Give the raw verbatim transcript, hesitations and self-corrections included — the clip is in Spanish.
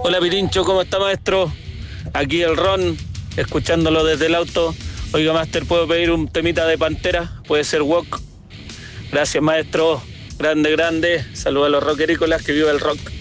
Hola Pirincho, ¿cómo está, maestro? Aquí el Ron, escuchándolo desde el auto. Oiga, Master, ¿puedo pedir un temita de Pantera? Puede ser Walk. Gracias, maestro. Grande, grande. Saludos a los rockerícolas, que viva el rock.